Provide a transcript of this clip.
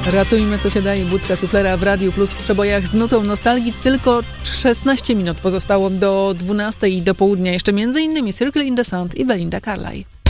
Ratujmy co się daje, budka suflera w Radiu Plus w przebojach z nutą nostalgii. Tylko 16 minut pozostało do 12 i do południa. Jeszcze m.in. Circle in the Sound i Belinda Carlisle.